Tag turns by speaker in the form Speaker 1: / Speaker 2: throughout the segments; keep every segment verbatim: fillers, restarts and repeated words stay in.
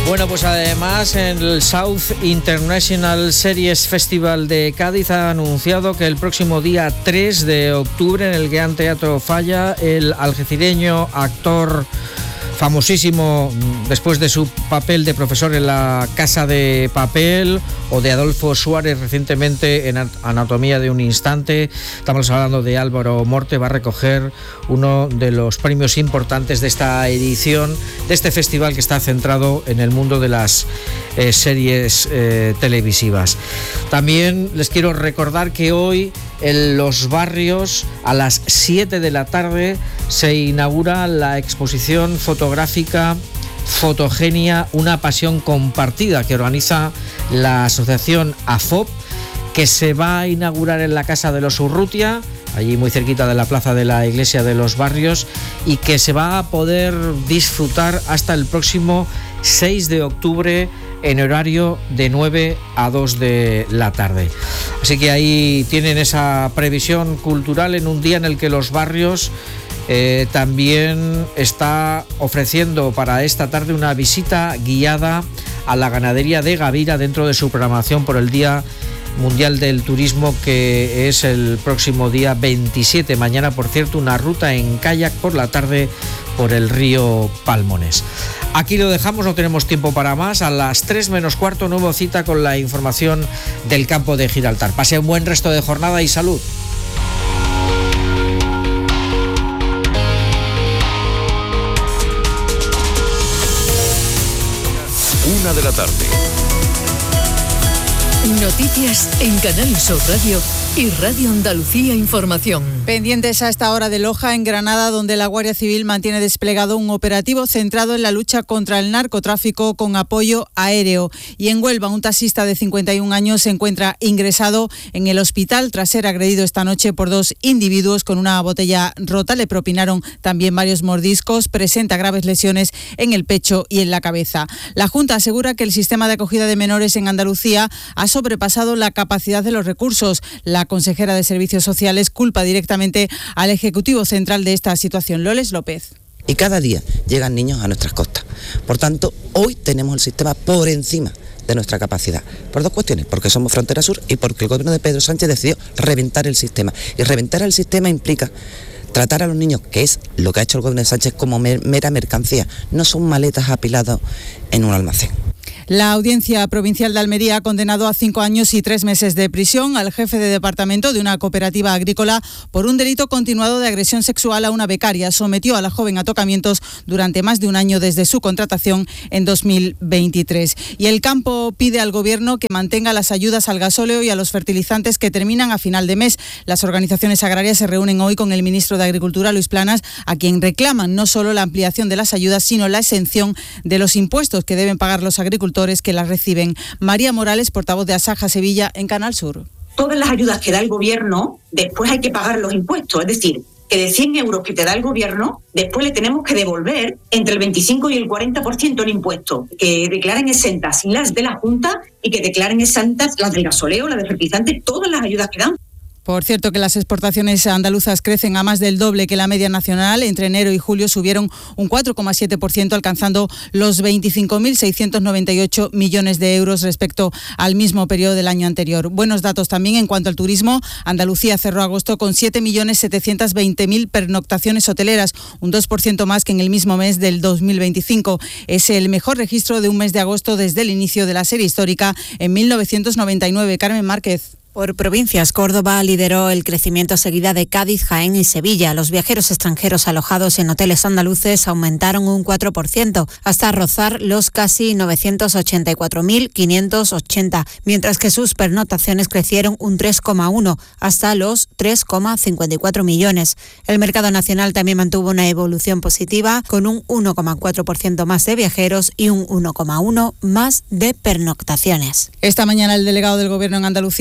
Speaker 1: Bueno, pues además el South International Series Festival de Cádiz ha anunciado que el próximo día tres de octubre en el Gran Teatro Falla, el algecireño actor famosísimo después de su papel de profesor en La Casa de Papel o de Adolfo Suárez recientemente en Anatomía de un Instante, estamos hablando de Álvaro Morte, va a recoger uno de los premios importantes de esta edición, de este festival que está centrado en el mundo de las eh, series eh, televisivas. También les quiero recordar que hoy en Los Barrios a las siete de la tarde se inaugura la exposición fotográfica Fotogenia, una pasión compartida, que organiza la asociación A F O P, que se va a inaugurar en la Casa de los Urrutia, allí muy cerquita de la plaza de la Iglesia de Los Barrios, y que se va a poder disfrutar hasta el próximo seis de octubre en horario de nueve a dos de la tarde. Así que ahí tienen esa previsión cultural en un día en el que Los Barrios eh, también está ofreciendo para esta tarde una visita guiada a la ganadería de Gavira dentro de su programación por el Día Mundial del Turismo, que es el próximo día veintisiete. Mañana, por cierto, una ruta en kayak por la tarde por el río Palmones. Aquí lo dejamos, no tenemos tiempo para más. A las tres menos cuarto, nuevo cita con la información del campo de Gibraltar. Pase un buen resto de jornada y salud.
Speaker 2: Una de la tarde.
Speaker 3: Noticias en Canal Sur Radio y Radio Andalucía Información.
Speaker 4: Pendientes a esta hora de Loja, en Granada, donde la Guardia Civil mantiene desplegado un operativo centrado en la lucha contra el narcotráfico con apoyo aéreo. Y en Huelva, un taxista de cincuenta y un años se encuentra ingresado en el hospital tras ser agredido esta noche por dos individuos con una botella rota. Le propinaron también varios mordiscos, presenta graves lesiones en el pecho y en la cabeza. La Junta asegura que el sistema de acogida de menores en Andalucía ha sobrepasado la capacidad de los recursos. La consejera de Servicios Sociales culpa directamente al Ejecutivo Central de esta situación. Loles López.
Speaker 5: Y cada día llegan niños a nuestras costas. Por tanto, hoy tenemos el sistema por encima de nuestra capacidad. Por dos cuestiones, porque somos frontera sur y porque el gobierno de Pedro Sánchez decidió reventar el sistema. Y reventar el sistema implica tratar a los niños, que es lo que ha hecho el gobierno de Sánchez, como mera mercancía. No son maletas apiladas en un almacén.
Speaker 4: La Audiencia Provincial de Almería ha condenado a cinco años y tres meses de prisión al jefe de departamento de una cooperativa agrícola por un delito continuado de agresión sexual a una becaria. Sometió a la joven a tocamientos durante más de un año desde su contratación en dos mil veintitrés. Y el campo pide al Gobierno que mantenga las ayudas al gasóleo y a los fertilizantes que terminan a final de mes. Las organizaciones agrarias se reúnen hoy con el ministro de Agricultura, Luis Planas, a quien reclaman no solo la ampliación de las ayudas, sino la exención de los impuestos que deben pagar los agricultores que las reciben. María Morales, portavoz de Asaja Sevilla en Canal Sur.
Speaker 6: Todas las ayudas que da el gobierno, después hay que pagar los impuestos, es decir, que de cien euros que te da el gobierno, después le tenemos que devolver entre el veinticinco y el cuarenta por ciento en impuestos, que declaren exentas las de la Junta y que declaren exentas las del gasoleo, las de fertilizantes, todas las ayudas que dan.
Speaker 4: Por cierto, que las exportaciones andaluzas crecen a más del doble que la media nacional. Entre enero y julio subieron un cuatro coma siete por ciento, alcanzando los veinticinco mil seiscientos noventa y ocho millones de euros respecto al mismo periodo del año anterior. Buenos datos también en cuanto al turismo. Andalucía cerró agosto con siete millones setecientos veinte mil pernoctaciones hoteleras, un dos por ciento más que en el mismo mes del dos mil veinticinco. Es el mejor registro de un mes de agosto desde el inicio de la serie histórica en mil novecientos noventa y nueve. Carmen Márquez.
Speaker 7: Por provincias, Córdoba lideró el crecimiento seguida de Cádiz, Jaén y Sevilla. Los viajeros extranjeros alojados en hoteles andaluces aumentaron un cuatro por ciento, hasta rozar los casi novecientos ochenta y cuatro mil quinientos ochenta, mientras que sus pernoctaciones crecieron un tres coma uno, hasta los tres coma cincuenta y cuatro millones. El mercado nacional también mantuvo una evolución positiva, con un uno coma cuatro por ciento más de viajeros y un uno coma uno por ciento más de pernoctaciones.
Speaker 4: Esta mañana el delegado del Gobierno en Andalucía, Pedro Fernández,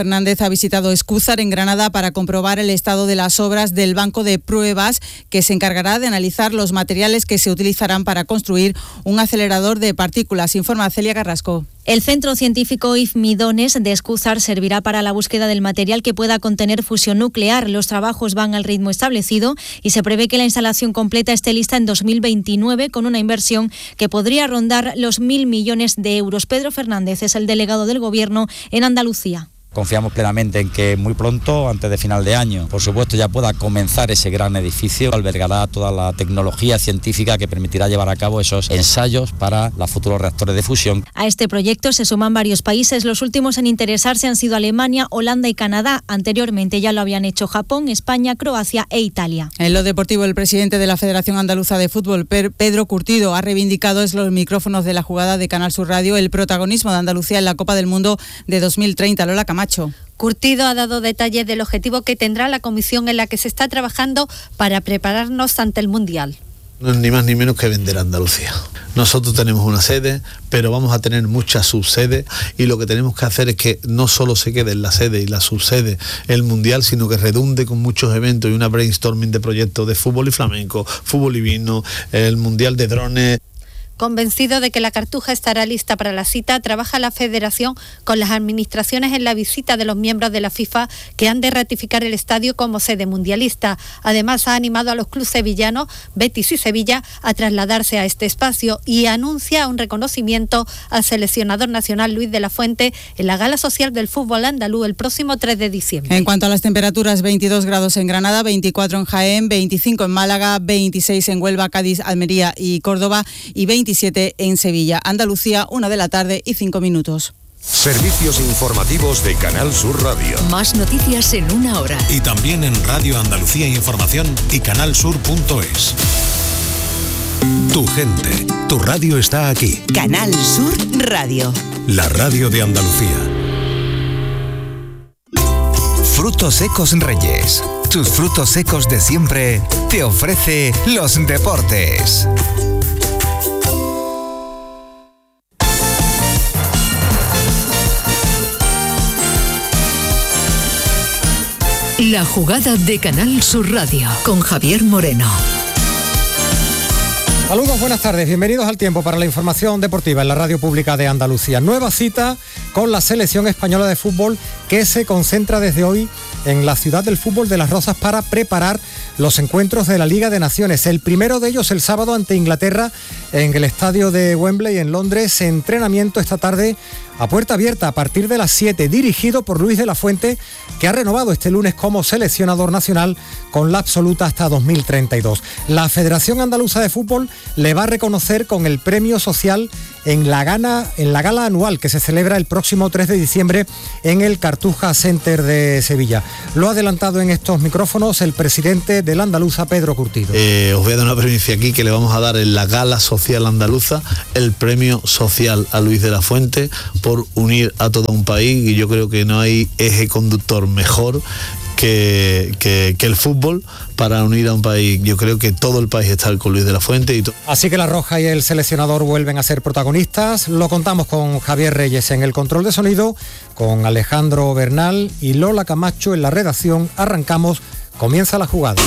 Speaker 4: Fernández ha visitado Escúzar en Granada para comprobar el estado de las obras del banco de pruebas que se encargará de analizar los materiales que se utilizarán para construir un acelerador de partículas. Informa Celia Carrasco.
Speaker 8: El Centro Científico I F Midones de Escúzar servirá para la búsqueda del material que pueda contener fusión nuclear. Los trabajos van al ritmo establecido y se prevé que la instalación completa esté lista en dos mil veintinueve con una inversión que podría rondar los mil millones de euros. Pedro Fernández es el delegado del Gobierno en Andalucía.
Speaker 9: Confiamos plenamente en que muy pronto, antes de final de año, por supuesto, ya pueda comenzar ese gran edificio. Albergará toda la tecnología científica que permitirá llevar a cabo esos ensayos para los futuros reactores de fusión.
Speaker 8: A este proyecto se suman varios países. Los últimos en interesarse han sido Alemania, Holanda y Canadá. Anteriormente ya lo habían hecho Japón, España, Croacia e Italia.
Speaker 4: En lo deportivo, el presidente de la Federación Andaluza de Fútbol, Pedro Curtido, ha reivindicado desde los micrófonos de la jugada de Canal Sur Radio el protagonismo de Andalucía en la Copa del Mundo de dos mil treinta. Lola Camacho.
Speaker 10: Curtido ha dado detalles del objetivo que tendrá la comisión en la que se está trabajando para prepararnos ante el Mundial.
Speaker 11: No es ni más ni menos que vender Andalucía. Nosotros tenemos una sede, pero vamos a tener muchas subsedes y lo que tenemos que hacer es que no solo se quede en la sede y la subsede el Mundial, sino que redunde con muchos eventos y una brainstorming de proyectos de fútbol y flamenco, fútbol y vino, el Mundial de drones.
Speaker 10: Convencido de que la Cartuja estará lista para la cita, trabaja la Federación con las administraciones en la visita de los miembros de la FIFA que han de ratificar el estadio como sede mundialista. Además, ha animado a los clubes sevillanos, Betis y Sevilla, a trasladarse a este espacio y anuncia un reconocimiento al seleccionador nacional Luis de la Fuente en la Gala Social del Fútbol Andaluz el próximo tres de diciembre.
Speaker 4: En cuanto a las temperaturas, veintidós grados en Granada, veinticuatro en Jaén, veinticinco en Málaga, veintiséis en Huelva, Cádiz, Almería y Córdoba y veintisiete en Sevilla. Andalucía, una de la tarde y cinco minutos.
Speaker 2: Servicios informativos de Canal Sur Radio.
Speaker 3: Más noticias en una hora.
Speaker 12: Y también en Radio Andalucía Información y canalsur punto es. Tu gente, tu radio está aquí.
Speaker 13: Canal Sur Radio.
Speaker 12: La radio de Andalucía.
Speaker 14: Frutos Secos Reyes. Tus frutos secos de siempre te ofrece los deportes.
Speaker 3: La jugada de Canal Sur Radio con Javier Moreno.
Speaker 15: Saludos, buenas tardes, bienvenidos al tiempo para la información deportiva en la radio pública de Andalucía. Nueva cita con la selección española de fútbol que se concentra desde hoy en la ciudad del fútbol de Las Rozas para preparar los encuentros de la Liga de Naciones. El primero de ellos el sábado ante Inglaterra en el estadio de Wembley en Londres. Entrenamiento esta tarde a puerta abierta a partir de las siete, dirigido por Luis de la Fuente, que ha renovado este lunes como seleccionador nacional con la absoluta hasta dos mil treinta y dos. La Federación Andaluza de Fútbol le va a reconocer con el premio social en la, gana, en la gala anual que se celebra el próximo tres de diciembre en el Cartuja Center de Sevilla. Lo ha adelantado en estos micrófonos el presidente de la Andaluza, Pedro Curtido.
Speaker 11: Eh, os voy a dar una primicia aquí que le vamos a dar en la gala social andaluza el premio social a Luis de la Fuente por unir a todo un país, y yo creo que no hay eje conductor mejor que, que, que el fútbol para unir a un país. Yo creo que todo el país está con Luis de la Fuente. Y to-
Speaker 15: Así que La Roja y el seleccionador vuelven a ser protagonistas. Lo contamos con Javier Reyes en el control de sonido, con Alejandro Bernal y Lola Camacho en la redacción. Arrancamos, comienza la jugada.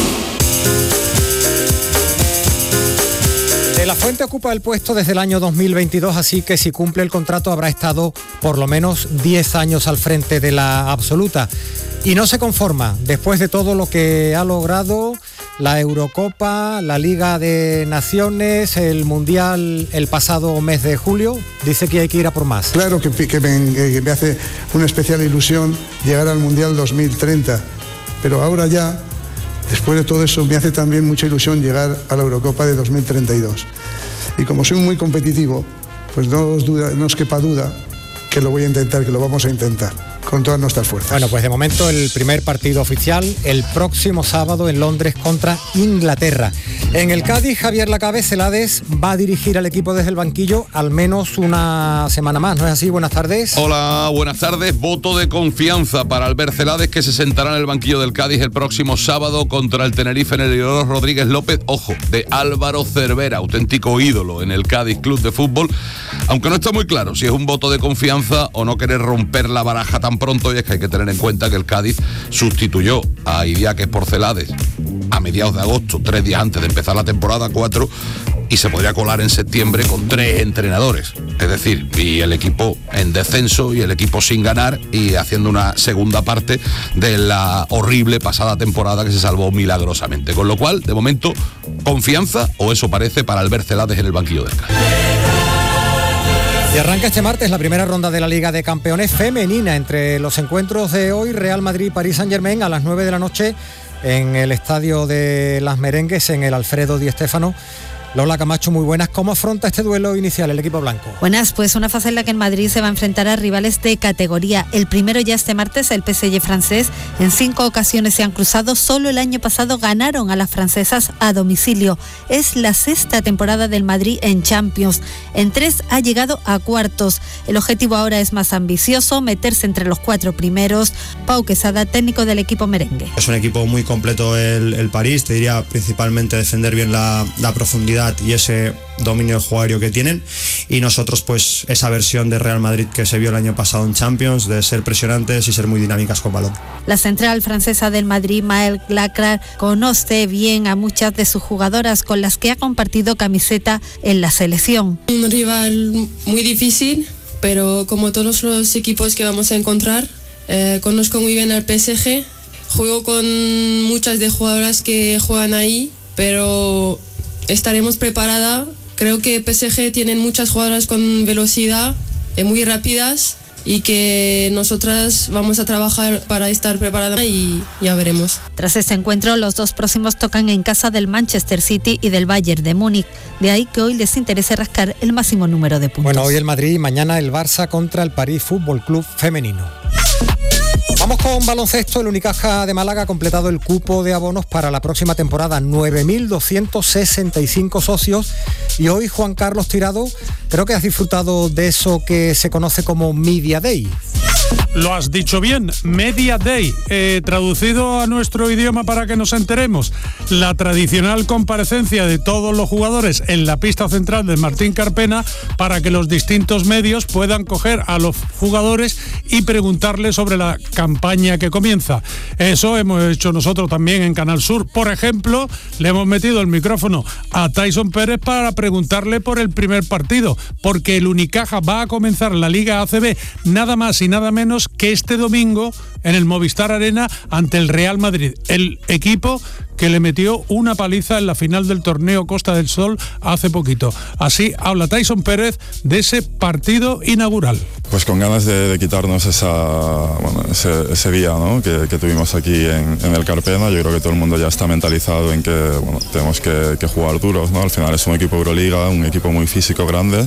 Speaker 15: De la Fuente ocupa el puesto desde el año dos mil veintidós, así que si cumple el contrato habrá estado por lo menos diez años al frente de la absoluta. Y no se conforma, después de todo lo que ha logrado, la Eurocopa, la Liga de Naciones, el Mundial el pasado mes de julio, dice que hay que ir a por más.
Speaker 16: Claro que, que, me, que me hace una especial ilusión llegar al Mundial dos mil treinta, pero ahora ya, después de todo eso, me hace también mucha ilusión llegar a la Eurocopa de dos mil treinta y dos. Y como soy muy competitivo, pues no os, duda, no os quepa duda que lo voy a intentar, que lo vamos a intentar, con todas nuestras fuerzas.
Speaker 15: Bueno, pues de momento el primer partido oficial el próximo sábado en Londres contra Inglaterra. En el Cádiz, Javier Lacabe Celades va a dirigir al equipo desde el banquillo al menos una semana más, ¿no es así? Buenas tardes.
Speaker 17: Hola, buenas tardes. Voto de confianza para Albert Celades, que se sentará en el banquillo del Cádiz el próximo sábado contra el Tenerife en el Heliodoro Rodríguez López. Ojo, de Álvaro Cervera, auténtico ídolo en el Cádiz Club de Fútbol. Aunque no está muy claro si es un voto de confianza o no querer romper la baraja tan pronto, y es que hay que tener en cuenta que el Cádiz sustituyó a Idiáquez por Celades a mediados de agosto, tres días antes de empezar la temporada, cuatro, y se podría colar en septiembre con tres entrenadores. Es decir, y el equipo en descenso y el equipo sin ganar y haciendo una segunda parte de la horrible pasada temporada que se salvó milagrosamente. Con lo cual, de momento, confianza, o eso parece, para Albert Celades en el banquillo del Cádiz.
Speaker 15: Y arranca este martes la primera ronda de la Liga de Campeones femenina. Entre los encuentros de hoy, Real Madrid, París Saint-Germain a las nueve de la noche en el estadio de Las Merengues, en el Alfredo Di Stéfano. Lola Camacho, muy buenas. ¿Cómo afronta este duelo inicial el equipo blanco?
Speaker 10: Buenas, pues una fase en la que el Madrid se va a enfrentar a rivales de categoría. El primero ya este martes, el P S G francés. En cinco ocasiones se han cruzado. Solo el año pasado ganaron a las francesas a domicilio. Es la sexta temporada del Madrid en Champions. En tres ha llegado a cuartos. El objetivo ahora es más ambicioso, meterse entre los cuatro primeros. Pau Quesada, técnico del equipo merengue.
Speaker 18: Es un equipo muy completo el, el París. Te diría principalmente defender bien la, la profundidad y ese dominio de jugario que tienen, y nosotros pues esa versión de Real Madrid que se vio el año pasado en Champions, de ser presionantes y ser muy dinámicas con balón.
Speaker 10: La central francesa del Madrid, Maëlle Lacrar, conoce bien a muchas de sus jugadoras con las que ha compartido camiseta en la selección.
Speaker 19: Un rival muy difícil, pero como todos los equipos que vamos a encontrar, eh, conozco muy bien al P S G, juego con muchas de jugadoras que juegan ahí, pero estaremos preparadas. Creo que P S G tienen muchas jugadoras con velocidad, eh, muy rápidas, y que nosotras vamos a trabajar para estar preparadas y ya veremos.
Speaker 10: Tras este encuentro, los dos próximos tocan en casa del Manchester City y del Bayern de Múnich. De ahí que hoy les interese rascar el máximo número de puntos.
Speaker 15: Bueno, hoy el Madrid y mañana el Barça contra el París Fútbol Club femenino. Vamos con baloncesto. El Unicaja de Málaga ha completado el cupo de abonos para la próxima temporada, nueve mil doscientos sesenta y cinco socios, y hoy Juan Carlos Tirado, creo que has disfrutado de eso que se conoce como Media Day.
Speaker 20: Lo has dicho bien, Media Day, eh, traducido a nuestro idioma para que nos enteremos, la tradicional comparecencia de todos los jugadores en la pista central del Martín Carpena para que los distintos medios puedan coger a los jugadores y preguntarles sobre la campaña que comienza. Eso hemos hecho nosotros también en Canal Sur. Por ejemplo, le hemos metido el micrófono a Tyson Pérez para preguntarle por el primer partido, porque el Unicaja va a comenzar la Liga A C B nada más y nada menos que este domingo en el Movistar Arena ante el Real Madrid, el equipo que le metió una paliza en la final del torneo Costa del Sol hace poquito. Así habla Tyson Pérez de ese partido inaugural.
Speaker 21: Pues con ganas de, de quitarnos esa, bueno, ese, ese día, ¿no? que, que tuvimos aquí en, en el Carpena. Yo creo que todo el mundo ya está mentalizado en que bueno, tenemos que, que jugar duros, ¿no? Al final es un equipo Euroliga, un equipo muy físico, grande,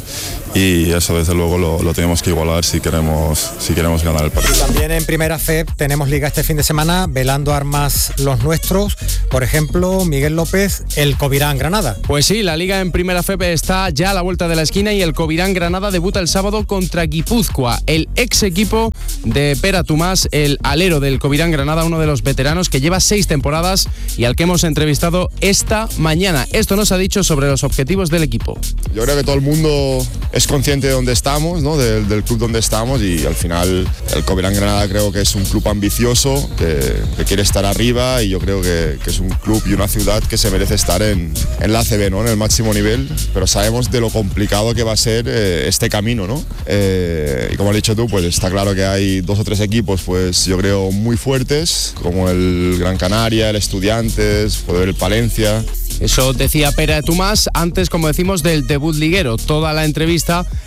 Speaker 21: y eso desde luego lo, lo tenemos que igualar si queremos, si queremos ganar el partido.
Speaker 15: También en Primera F E P tenemos Liga este fin de semana, velando armas los nuestros. Por ejemplo, Miguel López, el Covirán Granada.
Speaker 22: Pues sí, la Liga en Primera F E P está ya a la vuelta de la esquina y el Covirán Granada debuta el sábado contra Guipúzcoa. El ex equipo de Pera Tomás, el alero del Covirán Granada, uno de los veteranos que lleva seis temporadas y al que hemos entrevistado esta mañana. Esto nos ha dicho sobre los objetivos del equipo.
Speaker 23: Yo creo que todo el mundo es consciente de dónde estamos, ¿no? del, del club donde estamos, y al final el Covirán Granada creo que es un club ambicioso, que, que quiere estar arriba, y yo creo que, que es un club y una ciudad que se merece estar en, en la A C B, ¿no? En el máximo nivel, pero sabemos de lo complicado que va a ser eh, este camino, ¿no? Eh, y como has dicho tú, pues está claro que hay dos o tres equipos, pues yo creo muy fuertes, como el Gran Canaria, el Estudiantes, poder el Palencia.
Speaker 22: Eso decía Pera Tomás antes, como decimos, del debut liguero. Toda la entrevista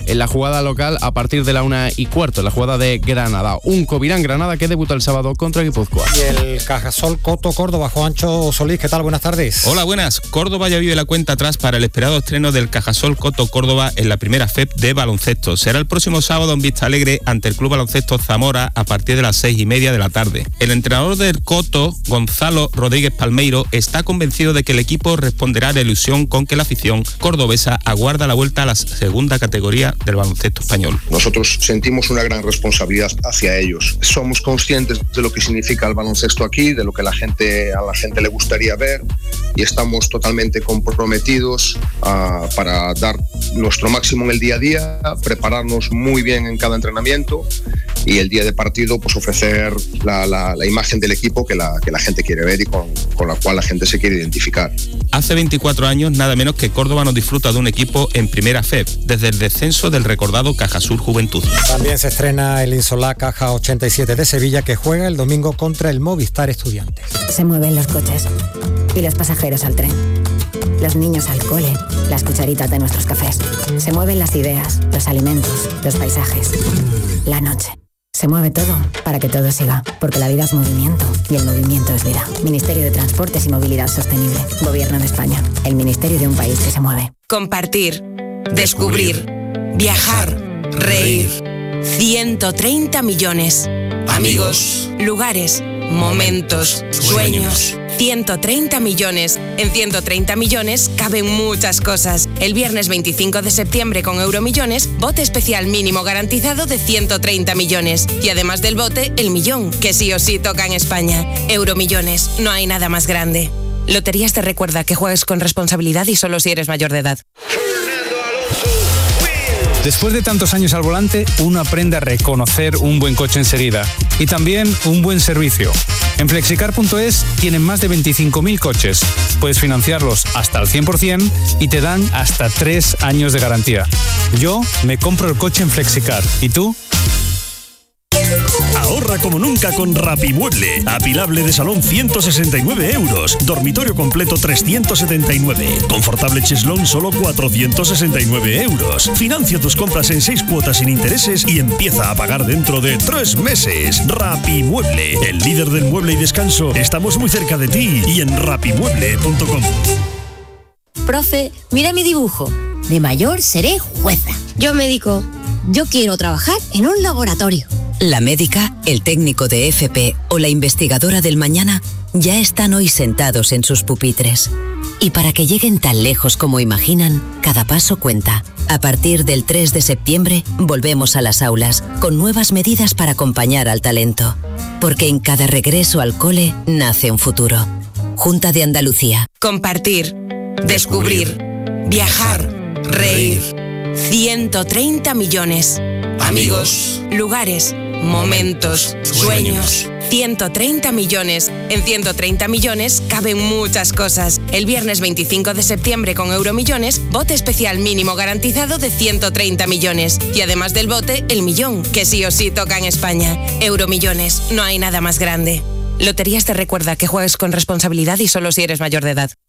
Speaker 22: en la jugada local a partir de la una y cuarto, en la jugada de Granada. Un Covirán Granada que debuta el sábado contra Guipúzcoa.
Speaker 15: Y el Cajasol Coto Córdoba, Juancho Solís, ¿qué tal? Buenas tardes.
Speaker 1: Hola, buenas. Córdoba ya vive la cuenta atrás para el esperado estreno del Cajasol Coto Córdoba en la primera F E P de baloncesto. Será el próximo sábado en Vista Alegre ante el Club Baloncesto Zamora a partir de las seis y media de la tarde. El entrenador del Coto, Gonzalo Rodríguez Palmeiro, está convencido de que el equipo responderá a la ilusión con que la afición cordobesa aguarda la vuelta a la segunda categoría del baloncesto español.
Speaker 5: Nosotros sentimos una gran responsabilidad hacia ellos. Somos conscientes de lo que significa el baloncesto aquí, de lo que la gente, a la gente le gustaría ver, y estamos totalmente comprometidos uh, para dar nuestro máximo en el día a día, prepararnos muy bien en cada entrenamiento y el día de partido pues ofrecer la, la, la imagen del equipo que la, que la gente quiere ver y con, con la cual la gente se quiere identificar.
Speaker 1: Hace veinticuatro años nada menos que Córdoba no disfruta de un equipo en primera F E P desde el descenso del recordado Cajasur Juventud.
Speaker 15: También se estrena el Insolá Caja ochenta y siete de Sevilla, que juega el domingo contra el Movistar Estudiantes.
Speaker 6: Se mueven los coches y los pasajeros al tren, los niños al cole, las cucharitas de nuestros cafés. Se mueven las ideas, los alimentos, los paisajes, la noche. Se mueve todo para que todo siga, porque la vida es movimiento y el movimiento es vida. Ministerio de Transportes y Movilidad Sostenible. Gobierno de España. El ministerio de un país que se mueve.
Speaker 24: Compartir, descubrir, viajar, reír. ciento treinta millones. Amigos, lugares, momentos, sueños. ciento treinta millones. En ciento treinta millones caben muchas cosas. El viernes veinticinco de septiembre con Euromillones, bote especial mínimo garantizado de ciento treinta millones. Y además del bote, el millón, que sí o sí toca en España. Euromillones, no hay nada más grande. Loterías te recuerda que juegues con responsabilidad y solo si eres mayor de edad.
Speaker 25: Después de tantos años al volante, uno aprende a reconocer un buen coche enseguida y también un buen servicio. En flexicar punto es tienen más de veinticinco mil coches. Puedes financiarlos hasta el cien por ciento y te dan hasta tres años de garantía. Yo me compro el coche en Flexicar. ¿Y tú?
Speaker 26: Ahorra como nunca con Rapimueble. Apilable de salón ciento sesenta y nueve euros. Dormitorio completo trescientos setenta y nueve. Confortable cheslón solo cuatrocientos sesenta y nueve euros. Financia tus compras en seis cuotas sin intereses y empieza a pagar dentro de tres meses. Rapimueble, el líder del mueble y descanso. Estamos muy cerca de ti y en rapimueble punto com.
Speaker 27: Profe, mira mi dibujo. De mayor seré jueza. Yo médico. Yo quiero trabajar en un laboratorio.
Speaker 28: La médica, el técnico de F P o la investigadora del mañana ya están hoy sentados en sus pupitres. Y para que lleguen tan lejos como imaginan, cada paso cuenta. A partir del tres de septiembre, volvemos a las aulas, con nuevas medidas para acompañar al talento. Porque en cada regreso al cole nace un futuro. Junta de Andalucía.
Speaker 24: Compartir, descubrir, viajar, reír. ciento treinta millones. Amigos, lugares, momentos, sueños. ciento treinta millones. En ciento treinta millones caben muchas cosas. El viernes veinticinco de septiembre con Euromillones, bote especial mínimo garantizado de ciento treinta millones. Y además del bote, el millón, que sí o sí toca en España. Euromillones, no hay nada más grande. Loterías te recuerda que juegues con responsabilidad y solo si eres mayor de edad.